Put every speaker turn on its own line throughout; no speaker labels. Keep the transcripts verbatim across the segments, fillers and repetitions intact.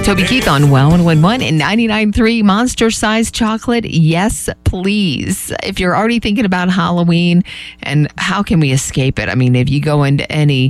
Toby Keith on Wow one one one and ninety-nine point three Monster-Sized Chocolate. Yes, please. If you're already thinking about Halloween and how can we escape it? I mean, if you go into any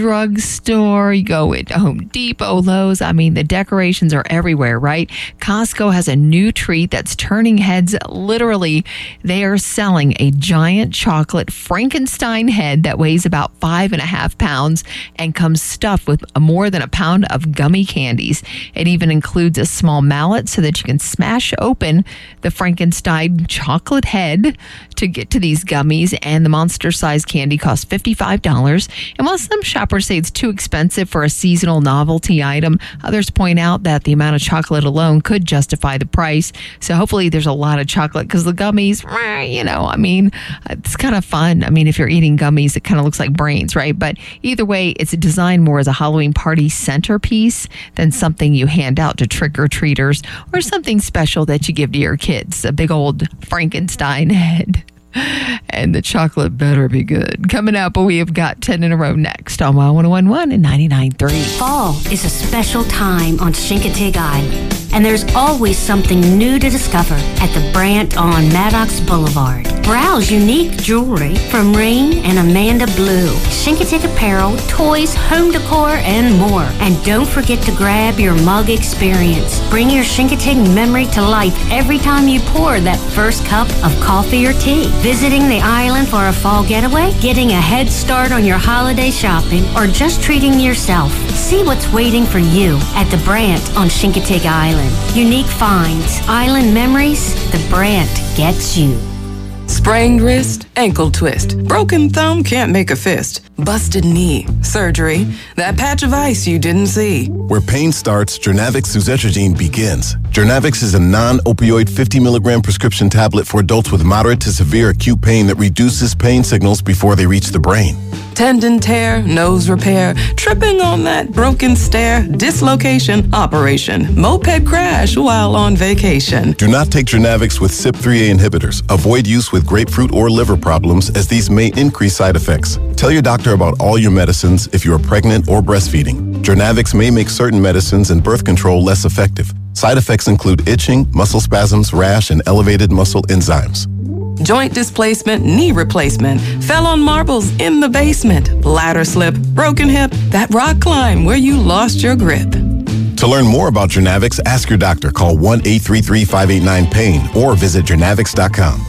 drugstore, you go into Home Depot, Lowe's, I mean, the decorations are everywhere, right? Costco has a new treat that's turning heads. Literally, they are selling a giant chocolate Frankenstein head that weighs about five and a half pounds and comes stuffed with more than a pound of gummy candies. It even includes a small mallet so that you can smash open the Frankenstein chocolate head to get to these gummies, and the monster-sized candy costs fifty-five dollars. And while some shoppers say it's too expensive for a seasonal novelty item, others point out that the amount of chocolate alone could justify the price. So hopefully there's a lot of chocolate, because the gummies, you know, I mean, it's kind of fun. I mean, if you're eating gummies, it kind of looks like brains, right? But either way, it's designed more as a Halloween party centerpiece than something you hand out to trick-or-treaters or something special that you give to your kids. A big old Frankenstein head. And the chocolate better be good. Coming up, we have got ten in a row next on Wow one one one and ninety-nine point three.
Fall is a special time on Chincoteague Island, and there's always something new to discover at the Brant on Maddox Boulevard. Browse unique jewelry from Ring and Amanda Blue, Chincoteague apparel, toys, home decor, and more. And don't forget to grab your mug experience. Bring your Chincoteague memory to life every time you pour that first cup of coffee or tea. Visiting the island for a fall getaway, getting a head start on your holiday shopping, or just treating yourself. See what's waiting for you at the Brant on Chincoteague Island. Unique finds, island memories, the Brant gets you.
Sprained wrist, ankle twist, broken thumb can't make a fist, busted knee, surgery, that patch of ice you didn't see.
Where pain starts, Jernavix suzetrigine begins. Jernavix is a non-opioid fifty milligram prescription tablet for adults with moderate to severe acute pain that reduces pain signals before they reach the brain.
Tendon tear, nose repair, tripping on that broken stair, dislocation, operation, moped crash while on vacation.
Do not take Jernavix with C Y P three A inhibitors. Avoid use with grapefruit or liver problems, as these may increase side effects. Tell your doctor about all your medicines if you are pregnant or breastfeeding. Jernavix may make certain medicines and birth control less effective. Side effects include itching, muscle spasms, rash, and elevated muscle enzymes.
Joint displacement, knee replacement, fell on marbles in the basement, ladder slip, broken hip, that rock climb where you lost your grip.
To learn more about Jernavix, ask your doctor. Call one eight three three, five eight nine, pain or visit Jernavix dot com.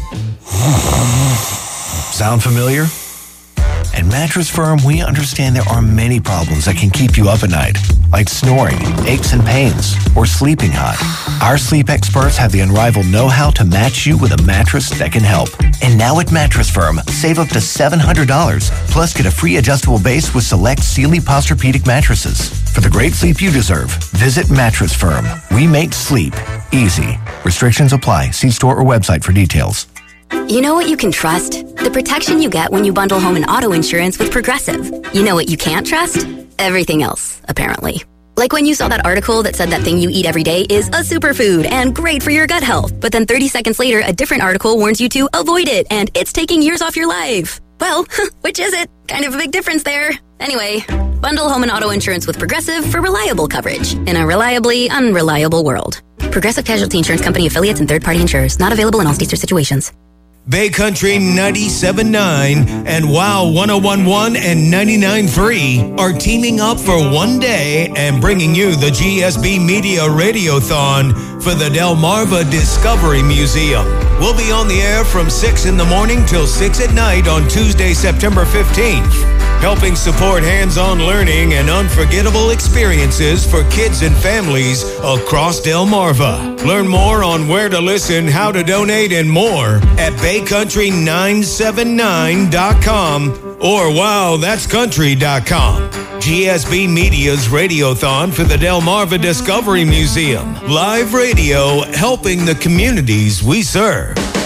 Sound familiar? At Mattress Firm, we understand there are many problems that can keep you up at night, like snoring, aches and pains, or sleeping hot. Our sleep experts have the unrivaled know-how to match you with a mattress that can help. And now at Mattress Firm, save up to seven hundred dollars, plus get a free adjustable base with select Sealy Posturepedic mattresses. For the great sleep you deserve, visit Mattress Firm. We make sleep easy. Restrictions apply. See store or website for details.
You know what you can trust? The protection you get when you bundle home and auto insurance with Progressive. You know what you can't trust? Everything else, apparently. Like when you saw that article that said that thing you eat every day is a superfood and great for your gut health. But then thirty seconds later, a different article warns you to avoid it and it's taking years off your life. Well, which is it? Kind of a big difference there. Anyway, bundle home and auto insurance with Progressive for reliable coverage in a reliably unreliable world. Progressive Casualty Insurance Company affiliates and third-party insurers. Not available in all states or situations.
Bay Country ninety-seven point nine and Wow one oh one one and ninety-nine point three are teaming up for one day and bringing you the G S B Media Radiothon for the Delmarva Discovery Museum. We'll be on the air from six in the morning till six at night on Tuesday, September fifteenth, helping support hands-on learning and unforgettable experiences for kids and families across Delmarva. Learn more on where to listen, how to donate, and more at bay country nine seven nine dot com or wow that's country dot com. G S B Media's Radiothon for the Delmarva Discovery Museum. Live radio helping the communities we serve.